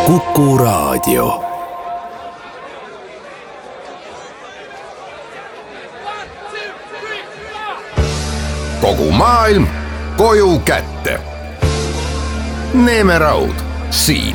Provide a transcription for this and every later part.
Kuku Raadio. Kogu maailm koju kätte. Neeme Raud siin.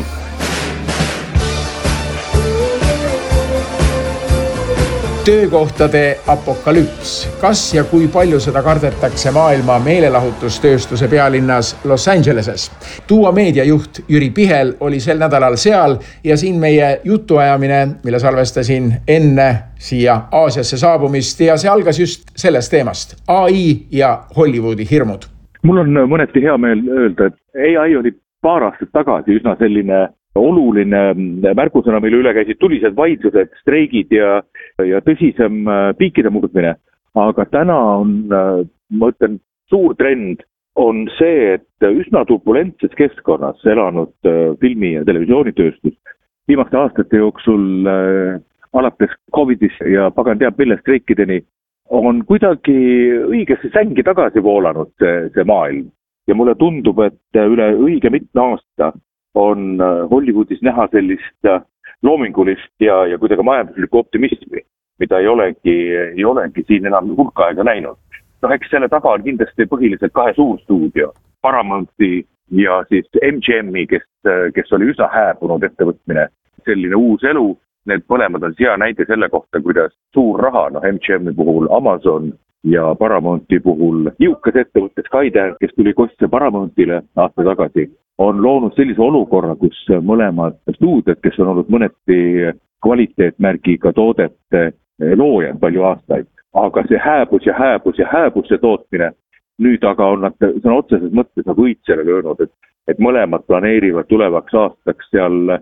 Töökohtade apokalüps. Kas ja kui palju seda kardetakse maailma meelelahutustööstuse pealinnas Los Angeleses? Tuua meediajuht Jüri Pihel oli sel nädalal seal ja siin meie jutuajamine, mille salvestasin enne siia Aasiasse saabumist ja see algas just sellest teemast. AI ja Hollywoodi hirmud. Mul on mõneti hea meel öelda, et AI oli paar aastat tagasi üsna selline oluline märkusõna, mille üle käisid tulised vaidlused, streigid ja tõsisem piikide murdmine. Aga täna on, ma ütlen, suur trend on see, et üsna turbulentses keskkonnas elanud filmi- ja televisioonitööstus viimaste aastate jooksul alates Covidist ja pagan teab mille streikideni on kuidagi õigesse sängi tagasi voolanud see maailm. Ja mulle tundub, et üle õige mitme aasta on Hollywoodis näha sellist loomingulist ja kuidagi majanduslikku optimismi, mida ei olegi siin enam hulka aega näinud. Eks selle taga on kindlasti põhiliselt kahe suurstuudio, Paramounti ja siis MGM'i, kes oli üsna hääbunud ettevõtmine, selline uus elu. Need mõlemad on hea näide selle kohta, kuidas suur raha, MGM'i puhul Amazon ja Paramounti puhul jõukas ettevõtte Skydance, kes tuli kostse Paramountile aasta tagasi, on loonud sellise olukorra, kus mõlemad stuudiod, kes on olnud mõneti kvaliteetmärgiga toodete loojad palju aastaid, aga see hääbus see tootmine. Nüüd aga on nad sõna otseses mõttes nagu õitsele löönud, et mõlemad planeerivad tulevaks aastaks seal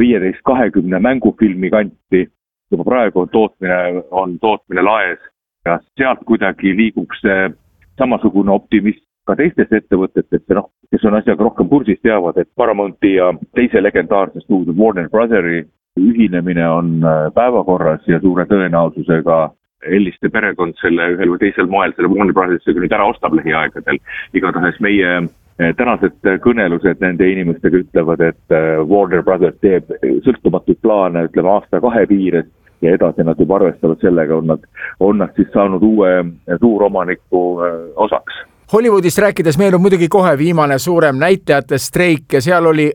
15-20 mängufilmi kanti. Juba praegu on tootmine laes ja sealt kuidagi liiguks samasugune optimism ka teistes ettevõtetesse, kes on asjaga rohkem kursis teavad, et Paramounti ja teise legendaarse stuudio Warner Brotheri ühinemine on päevakorras ja suure tõenäosusega Elliste perekond selle ühel või teisel moel selle Warner Brothersega nüüd ära ostab lähiaegadel. Igatahes meie tänased kõnelused nende inimestega ütlevad, et Warner Brothers teeb sõltumatuid plaane, ütleme aasta-2 piires ja edasi nad juba arvestavad sellega, on nad siis saanud uue suuromaniku osaks. Hollywoodist rääkides meil on muidugi kohe viimane suurem näitlejate streik ja seal oli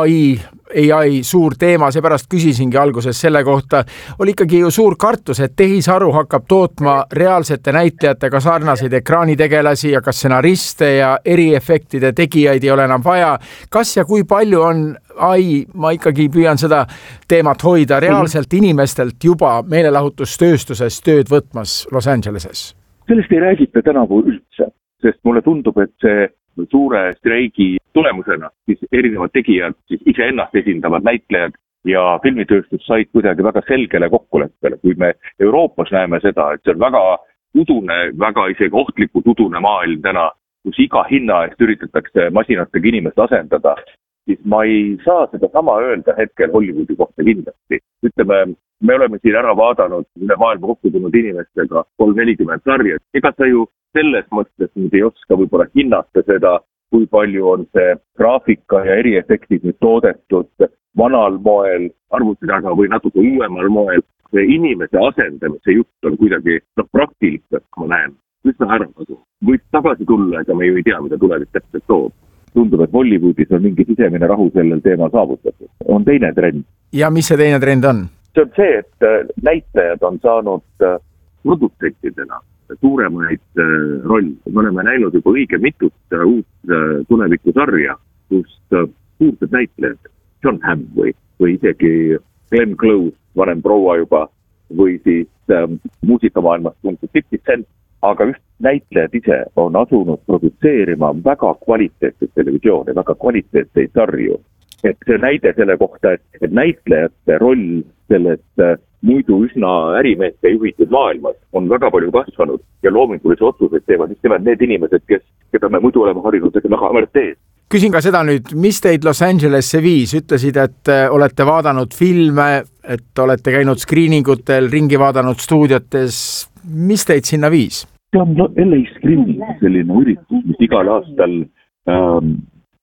AI suur teema, seepärast küsisingi alguses selle kohta. Oli ikkagi ju suur kartus, et tehisaru hakkab tootma reaalsete näitlejatega sarnaseid ekraanitegelasi ja ka stsenariste ja eriefektide tegijaid ei ole enam vaja. Kas ja kui palju on AI, ma ikkagi püüan seda teemat hoida, reaalselt inimestelt juba meelelahutustööstuses tööd võtmas Los Angeleses? Sellest ei räägita tänavu üldse. Sest mulle tundub, et see suure streigi tulemusena siis erinevad tegijad, siis iseennast esindavad näitlejad ja filmitööstus said kuidagi väga selgele kokkuleppele. Kui me Euroopas näeme seda, et see on väga udune, väga isegi ohtlikult udune maailm täna, kus iga hinna eest üritatakse masinatega inimest asendada, siis ma ei saa seda sama öelda hetkel Hollywoodi kohta kindlasti. Ütleme, me oleme siin ära vaadanud üle maailma kokku tulnud inimestega 340 sarjad. Ega sa ju selles mõttes nüüd ei oska võib-olla hinnata seda, kui palju on see graafika ja eriefektid nüüd toodetud vanal moel, arvuti taga või natuke uuemal moel. See inimese asendamise jutt on kuidagi praktiliselt, ma näen, üsna ära kasu. Võib tagasi tulla, ega me ju ei tea, mida tulevik täpselt toob. Tundub, et Hollywoodis on mingi sisemine rahu sellel teemal saavutatud. On teine trend. Ja mis see teine trend on? See on see, et näitlejad on saanud produtsentidena suuremaid roll. Me oleme näinud juba õige mitut uut tulevikusarja, kus suurted näitlejad, John Hamm või isegi Glenn Close, vanem proua juba, või siis muusikamaailmast tuntud 50 Cent, aga just näitlejad ise on asunud produtseerima väga kvaliteetseid televisioone, väga kvaliteetseid sarju. Et see näide selle kohta, et näitlejate roll selles muidu üsna ärimeeste juhitud maailmas on väga palju kasvanud ja loomingulisi otsuseid teevad just need inimesed, keda me muidu oleme harinud väga kaamert ees. Küsin ka seda nüüd, mis teid Los Angelesse viis? Ütlesid, et olete vaadanud filme, et olete käinud screeningutel, ringi vaadanud stuudiotes. Mis teid sinna viis? See on LA Screening, selline üritus, mis igal aastal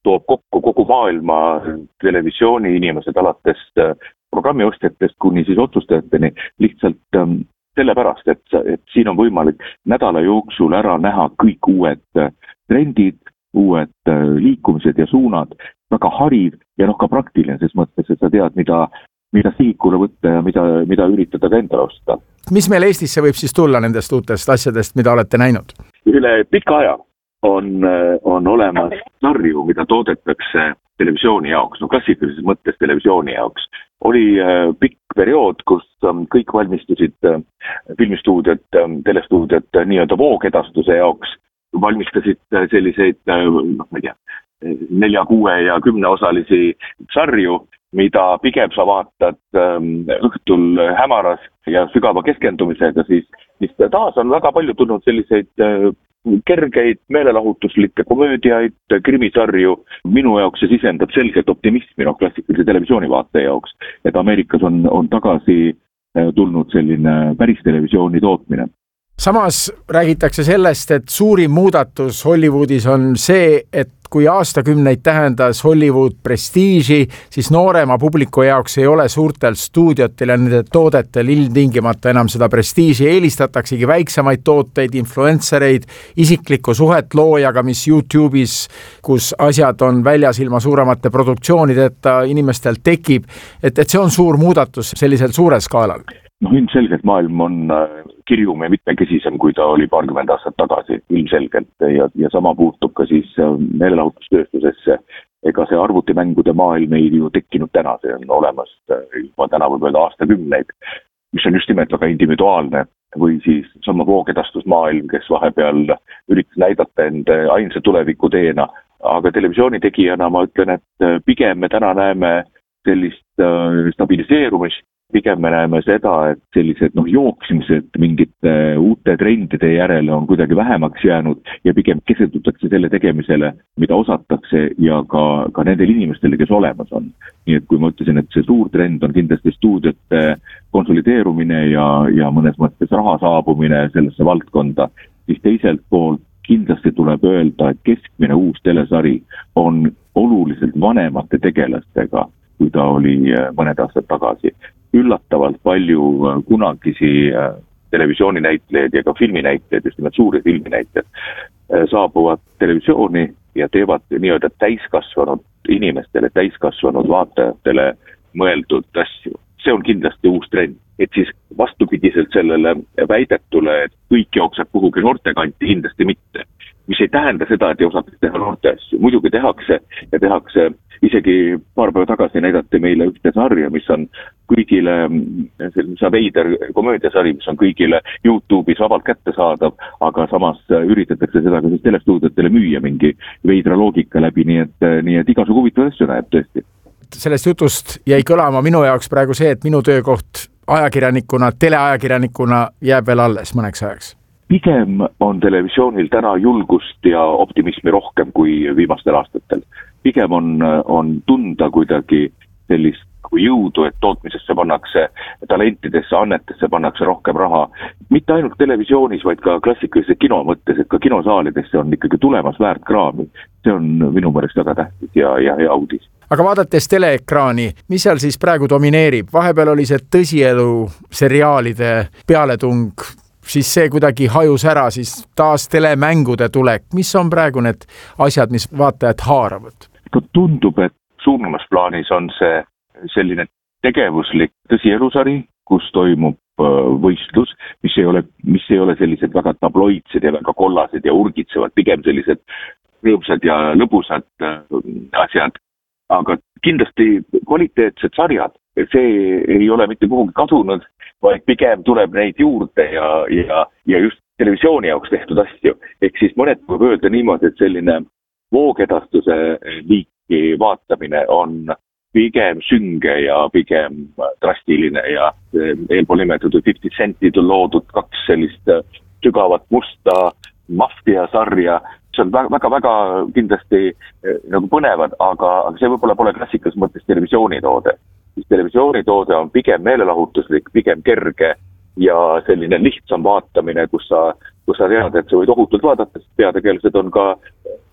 toob kokku kogu maailma televisiooni inimesed alates programmiostjatest kuni siis otsustajateni lihtsalt sellepärast, et siin on võimalik nädala jooksul ära näha kõik uued trendid, uued liikumised ja suunad, väga hariv ja ka praktiline, ses mõttes, et sa tead, mida sihikule võtta ja mida üritada ka endale osta. Mis meil Eestisse võib siis tulla nendest uutest asjadest, mida olete näinud? Üle pika aja on olemas sarju, mida toodetakse televisiooni jaoks, klassikalises mõttes televisiooni jaoks. Oli pikk periood, kus kõik valmistusid filmistuudiot, telestuudiot nii-öelda voogedastuse jaoks, valmistasid selliseid, ma ei tea, 4, 6 ja 10 osalisi sarju, mida pigem sa vaatad õhtul hämaras ja sügava keskendumisega, siis taas on väga palju tulnud selliseid kergeid, meelelahutuslikke komöödiaid, krimisarju. Minu jaoks see sisendab selgelt optimismi klassikalise televisioonivaate jaoks, et Ameerikas on tagasi tulnud selline päris televisiooni tootmine. Samas räägitakse sellest, et suurim muudatus Hollywoodis on see, et kui aastakümneid tähendas Hollywood prestiiži, siis noorema publiku jaoks ei ole suurtel stuudiotel ja nende toodetel ilmtingimata enam seda prestiiži. Eelistataksegi väiksemaid tooteid, influencereid, isiklikku suhet loojaga, mis YouTube'is, kus asjad on väljas ilma suuremate produktsioonideta inimestel tekib, et see on suur muudatus sellisel suurel skaalal. Ilmselgelt maailm on kirjum ja mitmekesisem, kui ta oli 20 aastat tagasi, ilmselgelt, ja sama puutub ka siis meelelahutustööstusesse. Ega see arvutimängude maailm ei ju tekkinud täna, see on olemas juba täna võib öelda aastakümneid, mis on just nimelt väga individuaalne, või siis sama voogedastusmaailm, kes vahepeal üritas näidata end ainsa tuleviku teena, aga televisiooni tegijana ma ütlen, et pigem me täna näeme sellist stabiliseerumist, pigem me näeme seda, et sellised jooksimised mingite uute trendide järele on kuidagi vähemaks jäänud ja pigem kesendutakse selle tegemisele, mida osatakse ja ka nendel inimestele, kes olemas on. Nii et kui ma ütlesin, et see suur trend on kindlasti stuudiote konsolideerumine ja mõnes mõttes raha saabumine sellesse valdkonda, siis teiselt poolt kindlasti tuleb öelda, et keskmine uus telesari on oluliselt vanemate tegelastega, kui ta oli mõned aastad tagasi. Üllatavalt palju kunagisi televisiooninäitlejaid ja ka filminäitlejaid, just nimelt suuri filminäitlejaid, saabuvad televisiooni ja teevad nii-öelda täiskasvanud inimestele, täiskasvanud vaatajatele mõeldud asju. See on kindlasti uus trend, et siis vastupidiselt sellele väidetule, et kõik jookseb kuhugi noortekanti, kindlasti mitte. Mis ei tähenda seda, et ei osata teha noorte asju. Muidugi tehakse ja tehakse. Isegi paar päeva tagasi näidati meile ühte sarja, mis on kõigile, see veider komöödiasari, mis on kõigile YouTube'is vabalt kätte saadav, aga samas üritatakse seda ka siis telestuudiotele müüa mingi veidra loogika läbi, nii et igasugu huvitav asju näeb tõesti. Sellest jutust jäi kõlama minu jaoks praegu see, et minu töökoht ajakirjanikuna, teleajakirjanikuna jääb veel alles mõneks ajaks. Pigem on televisioonil täna julgust ja optimismi rohkem kui viimastel aastatel. Pigem on tunda kuidagi sellist kui jõudu, et tootmisesse pannakse, talentidesse, annetesse pannakse rohkem raha. Mitte ainult televisioonis, vaid ka klassikalise kino mõttes, et ka kinosaalidesse on ikkagi tulemas väärt kraami. See on minu mõelest väga tähtis ja hea uudis. Aga vaadates teleekraani, mis seal siis praegu domineerib? Vahepeal oli see tõsielu seriaalide pealetung, siis see kuidagi hajus ära, siis taas telemängude tulek. Mis on praegu need asjad, mis vaatajad haaravad? Tundub, et suuremas plaanis on see selline tegevuslik tõsielusari, kus toimub võistlus, mis ei ole sellised väga tabloidsed ja väga kollased ja urgitsevad, pigem sellised rõõmsad ja lõbusad asjad. Aga kindlasti kvaliteetsed sarjad, see ei ole mitte kuhugi kadunud, vaid pigem tuleb neid juurde ja just televisiooni jaoks tehtud asju. Ehk siis mõned võib öelda niimoodi, et selline voogedastuse liiki vaatamine on pigem sünge ja pigem drastiline ja eelpool nimetatud 50 Centid on loodud 2 sellist sügavat musta mafia-sarja. See on väga kindlasti nagu põnevad, aga see võib-olla pole klassikas mõttes televisioonitoode. Televisioonitoode on pigem meelelahutuslik, pigem kerge ja selline lihtsam vaatamine, kus sa tead, et sa võid ohutult vaadata, sest peategelased on ka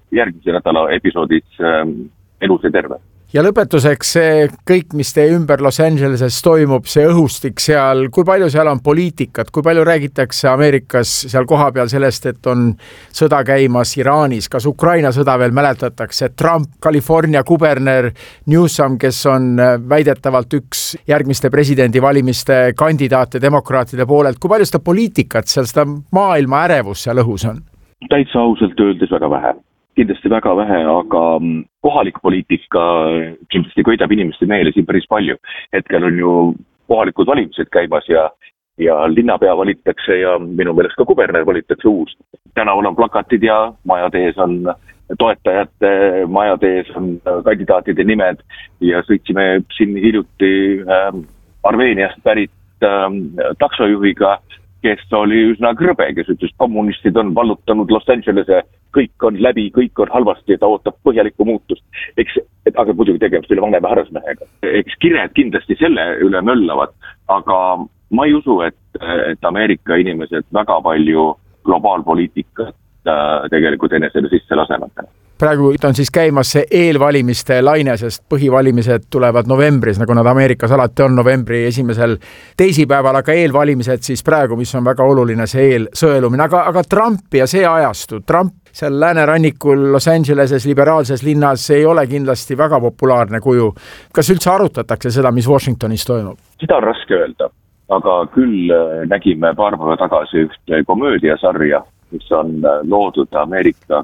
järgmise nädala episoodis elus ja terve. Ja lõpetuseks see kõik, mis teie ümber Los Angeleses toimub, see õhustik seal, kui palju seal on poliitikat, kui palju räägitakse Ameerikas seal kohapeal sellest, et on sõda käimas Iraanis, kas Ukraina sõda veel mäletatakse, Trump, California kuberner Newsom, kes on väidetavalt üks järgmiste presidendivalimiste kandidaate demokraatide poolelt, kui palju seda poliitikat seal, seda maailma ärevust seal õhus on? Täitsa ausalt öeldes väga vähe. Kindlasti väga vähe, aga kohalik poliitika kindlasti köidab inimeste meele siin päris palju. Hetkel on ju kohalikud valimised käimas ja linnapea valitakse ja minu meelest ka kuberner valitakse uus. Tänaval on plakatid ja majade ees on toetajate, majade ees on kandidaatide nimed ja sõitsime siin hiljuti Armeeniast pärit taksojuhiga, kes oli üsna krõbe, kes ütles, kommunistid on vallutanud Los Angelese, kõik on läbi, kõik on halvasti ja ta ootab põhjalikku muutust. Aga muidugi tegemist oli vanema härrasmehega. Eks kired kindlasti selle üle möllavad, aga ma ei usu, et Ameerika inimesed väga palju globaalpoliitikat tegelikult enesele sisse lasevad. Praegu on siis käimas see eelvalimiste laine, sest põhivalimised tulevad novembris, nagu nad Ameerikas alati on novembri esimesel teisipäeval, aga eelvalimised siis praegu, mis on väga oluline see eelsõelumine. Aga Trump ja see ajastu, Trump seal läänerannikul Los Angeleses liberaalses linnas ei ole kindlasti väga populaarne kuju. Kas üldse arutatakse seda, mis Washingtonis toimub? Seda on raske öelda, aga küll nägime paar päeva tagasi ühte komöödiasarja, mis on loodud Ameerika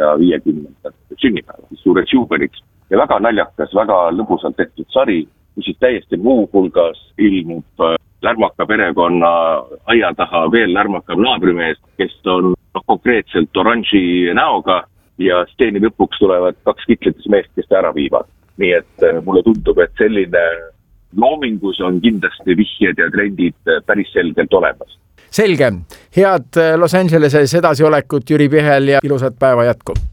250. sünnipäeva, suureks juubeliks. Ja väga naljakas, väga lõbusalt tehtud sari, mis siis täiesti muu hulgas ilmub lärmaka perekonna aia taha veel lärmakam naabrimees, kes on konkreetselt oranži näoga ja steeni lõpuks tulevad 2 kitlites meest, kes ta ära viivad. Nii et mulle tundub, et selline loomingus on kindlasti vihjed ja trendid päris selgelt olemas. Selge. Head Los Angeleses edasiolekut, Jüri Pihel ja ilusat päeva jätku!